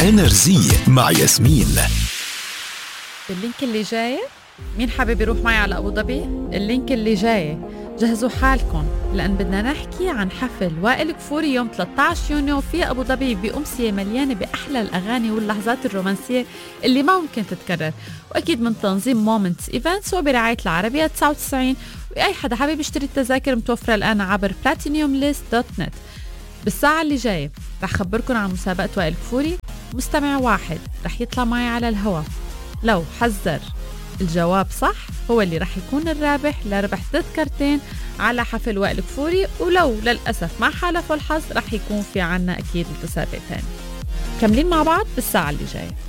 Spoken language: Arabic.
انرجي مع ياسمين. اللينك اللي جاي مين حابب يروح معي على أبو ظبي؟ اللينك اللي جاي جهزوا حالكم، لأن بدنا نحكي عن حفل وائل كفوري يوم 13 يونيو في أبو ظبي بأمسية مليانة بأحلى الأغاني واللحظات الرومانسية اللي ما ممكن تتكرر، وأكيد من تنظيم مومنتس إيفنتس وبرعاية العربية 99. وأي حدا حابب يشتري التذاكر متوفرة الآن عبر platinumlist.net. بالساعة اللي جاي رح خبركن عن مسابقة وائل كفوري. مستمع واحد رح يطلع معي على الهوا، لو حذر الجواب صح هو اللي رح يكون الرابح لربح تذكرتين على حفل وائل كفوري، ولو للأسف ما حالفوا الحظ رح يكون في عنا أكيد متسابق تاني. كملين مع بعض بالساعة اللي جاية.